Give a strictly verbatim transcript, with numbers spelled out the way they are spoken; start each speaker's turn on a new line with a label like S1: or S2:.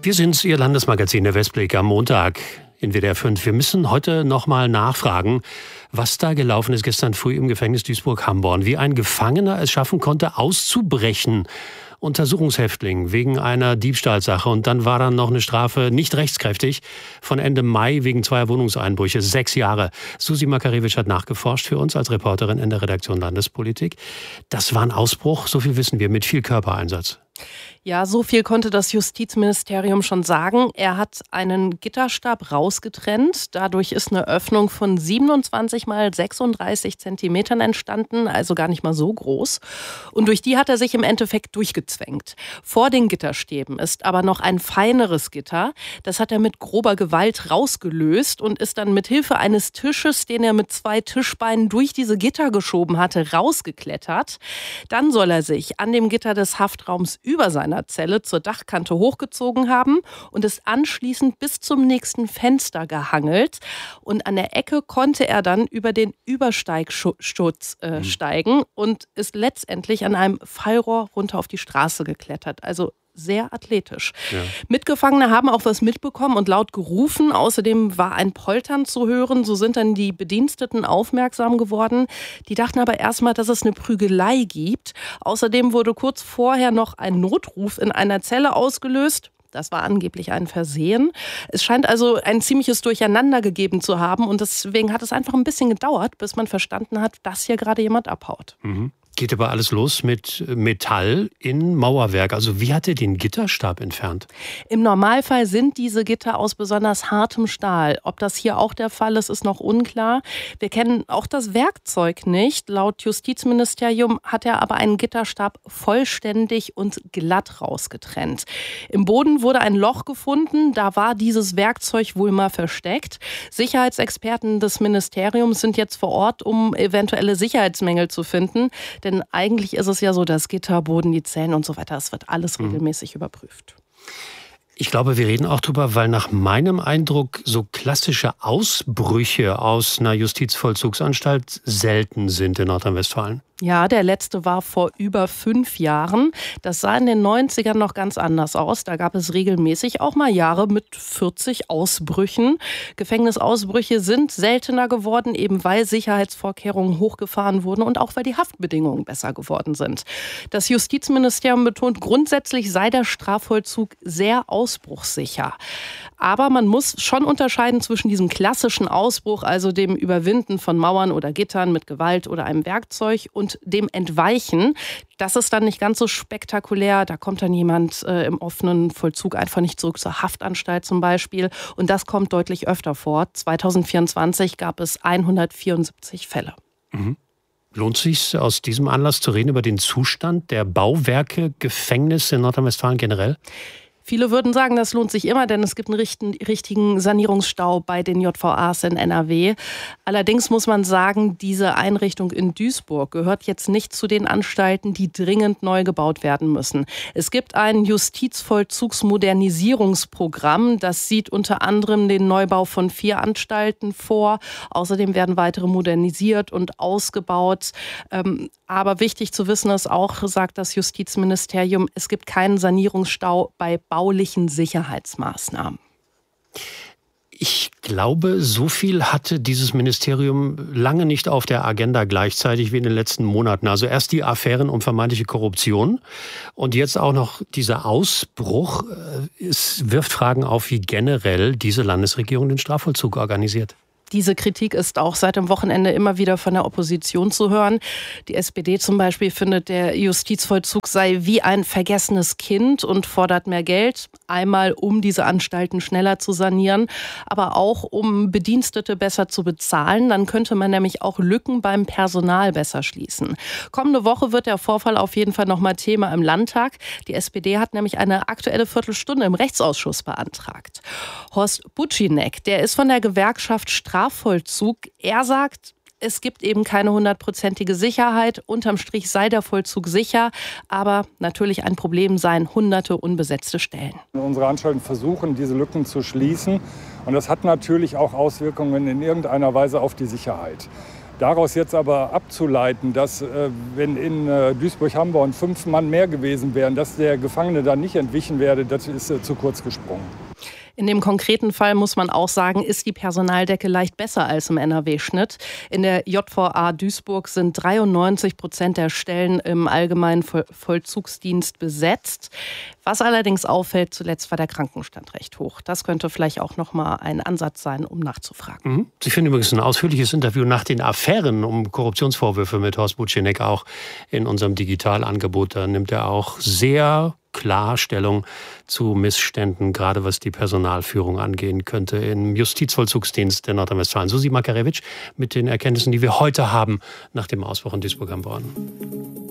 S1: Wir sind's, Ihr Landesmagazin der Westblick am Montag in W D R fünf. Wir müssen heute nochmal nachfragen, was da gelaufen ist gestern früh im Gefängnis Duisburg-Hamborn. Wie ein Gefangener es schaffen konnte, auszubrechen. Untersuchungshäftling wegen einer Diebstahlsache. Und dann war dann noch eine Strafe nicht rechtskräftig von Ende Mai wegen zweier Wohnungseinbrüche. Sechs Jahre. Susi Makarewitsch hat nachgeforscht für uns als Reporterin in der Redaktion Landespolitik. Das war ein Ausbruch, so viel wissen wir, mit viel Körpereinsatz.
S2: Ja, so viel konnte das Justizministerium schon sagen. Er hat einen Gitterstab rausgetrennt. Dadurch ist eine Öffnung von siebenundzwanzig mal sechsunddreißig Zentimetern entstanden, also gar nicht mal so groß. Und durch die hat er sich im Endeffekt durchgezwängt. Vor den Gitterstäben ist aber noch ein feineres Gitter. Das hat er mit grober Gewalt rausgelöst und ist dann mit Hilfe eines Tisches, den er mit zwei Tischbeinen durch diese Gitter geschoben hatte, rausgeklettert. Dann soll er sich an dem Gitter des Haftraums über seiner Zelle zur Dachkante hochgezogen haben und ist anschließend bis zum nächsten Fenster gehangelt. Und an der Ecke konnte er dann über den Übersteigsschutz äh, mhm. steigen und ist letztendlich an einem Fallrohr runter auf die Straße geklettert. Also sehr athletisch. Ja. Mitgefangene haben auch was mitbekommen und laut gerufen. Außerdem war ein Poltern zu hören. So sind dann die Bediensteten aufmerksam geworden. Die dachten aber erstmal, dass es eine Prügelei gibt. Außerdem wurde kurz vorher noch ein Notruf in einer Zelle ausgelöst. Das war angeblich ein Versehen. Es scheint also ein ziemliches Durcheinander gegeben zu haben. Und deswegen hat es einfach ein bisschen gedauert, bis man verstanden hat, dass hier gerade jemand abhaut.
S1: Mhm. Geht aber alles los mit Metall in Mauerwerk. Also wie hat er den Gitterstab entfernt?
S2: Im Normalfall sind diese Gitter aus besonders hartem Stahl. Ob das hier auch der Fall ist, ist noch unklar. Wir kennen auch das Werkzeug nicht. Laut Justizministerium hat er aber einen Gitterstab vollständig und glatt rausgetrennt. Im Boden wurde ein Loch gefunden. Da war dieses Werkzeug wohl mal versteckt. Sicherheitsexperten des Ministeriums sind jetzt vor Ort, um eventuelle Sicherheitsmängel zu finden. Denn eigentlich ist es ja so, dass Gitterboden, die Zellen und so weiter, es wird alles regelmäßig mhm. überprüft.
S1: Ich glaube, wir reden auch drüber, weil nach meinem Eindruck so klassische Ausbrüche aus einer Justizvollzugsanstalt selten sind in Nordrhein-Westfalen.
S2: Ja, der letzte war vor über fünf Jahren. Das sah in den neunzigern noch ganz anders aus. Da gab es regelmäßig auch mal Jahre mit vierzig Ausbrüchen. Gefängnisausbrüche sind seltener geworden, eben weil Sicherheitsvorkehrungen hochgefahren wurden und auch weil die Haftbedingungen besser geworden sind. Das Justizministerium betont, grundsätzlich sei der Strafvollzug sehr ausbruchssicher. Aber man muss schon unterscheiden zwischen diesem klassischen Ausbruch, also dem Überwinden von Mauern oder Gittern mit Gewalt oder einem Werkzeug, und dem Entweichen. Das ist dann nicht ganz so spektakulär. Da kommt dann jemand äh, im offenen Vollzug einfach nicht zurück zur Haftanstalt zum Beispiel. Und das kommt deutlich öfter vor. zweitausendvierundzwanzig gab es hundertvierundsiebzig Fälle.
S1: Mhm. Lohnt es sich, aus diesem Anlass zu reden über den Zustand der Bauwerke, Gefängnisse in Nordrhein-Westfalen generell?
S2: Viele würden sagen, das lohnt sich immer, denn es gibt einen richtigen Sanierungsstau bei den J V As in N R W. Allerdings muss man sagen, diese Einrichtung in Duisburg gehört jetzt nicht zu den Anstalten, die dringend neu gebaut werden müssen. Es gibt ein Justizvollzugsmodernisierungsprogramm, das sieht unter anderem den Neubau von vier Anstalten vor. Außerdem werden weitere modernisiert und ausgebaut. Aber wichtig zu wissen ist auch, sagt das Justizministerium, es gibt keinen Sanierungsstau bei baulichen Sicherheitsmaßnahmen.
S1: Ich glaube, so viel hatte dieses Ministerium lange nicht auf der Agenda gleichzeitig wie in den letzten Monaten. Also erst die Affären um vermeintliche Korruption und jetzt auch noch dieser Ausbruch. Es wirft Fragen auf, wie generell diese Landesregierung den Strafvollzug organisiert.
S2: Diese Kritik ist auch seit dem Wochenende immer wieder von der Opposition zu hören. Die S P D zum Beispiel findet, der Justizvollzug sei wie ein vergessenes Kind und fordert mehr Geld. Einmal, um diese Anstalten schneller zu sanieren, aber auch, um Bedienstete besser zu bezahlen. Dann könnte man nämlich auch Lücken beim Personal besser schließen. Kommende Woche wird der Vorfall auf jeden Fall nochmal Thema im Landtag. Die S P D hat nämlich eine aktuelle Viertelstunde im Rechtsausschuss beantragt. Horst Bucinek, der ist von der Gewerkschaft Strafvollzug. Er sagt, es gibt eben keine hundertprozentige Sicherheit. Unterm Strich sei der Vollzug sicher, aber natürlich ein Problem seien hunderte unbesetzte Stellen.
S3: Unsere Anstalten versuchen, diese Lücken zu schließen. Und das hat natürlich auch Auswirkungen in irgendeiner Weise auf die Sicherheit. Daraus jetzt aber abzuleiten, dass äh, wenn in äh, Duisburg-Hamborn fünf Mann mehr gewesen wären, dass der Gefangene dann nicht entwichen werde, das ist äh, zu kurz gesprungen.
S2: In dem konkreten Fall muss man auch sagen, ist die Personaldecke leicht besser als im N R W-Schnitt. In der J V A Duisburg sind dreiundneunzig Prozent der Stellen im allgemeinen Vollzugsdienst besetzt. Was allerdings auffällt, zuletzt war der Krankenstand recht hoch. Das könnte vielleicht auch noch mal ein Ansatz sein, um nachzufragen.
S1: Sie finden übrigens ein ausführliches Interview nach den Affären um Korruptionsvorwürfe mit Horst Butschenek auch in unserem Digitalangebot. Da nimmt er auch sehr klar Stellung zu Missständen, gerade was die Personalführung angehen könnte im Justizvollzugsdienst der Nordrhein-Westfalen. Susi Makarewitsch mit den Erkenntnissen, die wir heute haben nach dem Ausbruch in Duisburg-Hamborn.